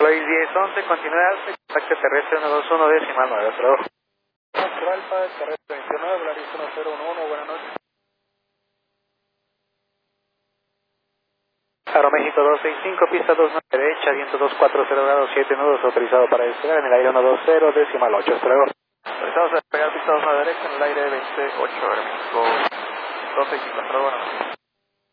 Floyd 1011, continuidad, contacto terrestre 121, decimal 9, hasta luego. Oscar Alfa, terrestre 29, Volaris 1011, buenas noches. Aeroméxico 265, pista 29 derecha, viento 240 grados, 7 nudos, autorizado para despegar en el aire 120, decimal 8, hasta luego. Autorizados a despegar pista 29 derecha en el aire 28, Aeroméxico 265, hasta luego, buenas noches.